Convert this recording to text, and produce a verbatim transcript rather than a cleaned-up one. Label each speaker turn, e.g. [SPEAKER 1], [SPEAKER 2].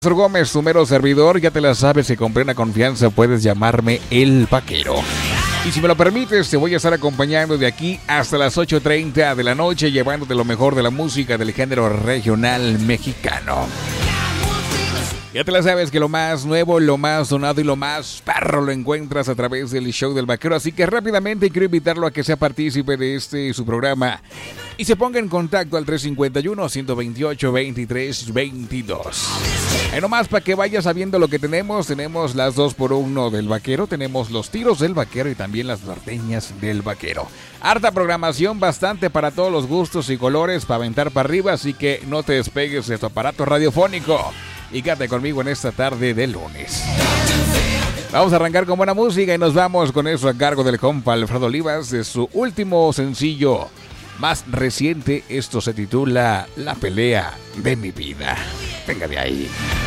[SPEAKER 1] Gómez, tu mero servidor, ya te la sabes y con plena confianza puedes llamarme El Vaquero. Y si me lo permites, te voy a estar acompañando de aquí hasta las ocho treinta de la noche, llevándote lo mejor de la música del género regional mexicano. Ya te la sabes que lo más nuevo, lo más sonado y lo más perro lo encuentras a través del show del Vaquero. Así que rápidamente quiero invitarlo a que sea partícipe de este su programa y se ponga en contacto al tres cinco uno, uno dos ocho, veintitrés veintidós. Ahí nomás para que vayas sabiendo lo que tenemos. Tenemos las dos por uno del Vaquero, tenemos los tiros del Vaquero y también las norteñas del Vaquero. Harta programación, bastante para todos los gustos y colores para aventar para arriba, así que no te despegues de tu aparato radiofónico y quédate conmigo en esta tarde de lunes. Vamos a arrancar con buena música y nos vamos con eso a cargo del compa Alfredo Olivas de su último sencillo más reciente. Esto se titula La pelea de mi vida. Venga de ahí.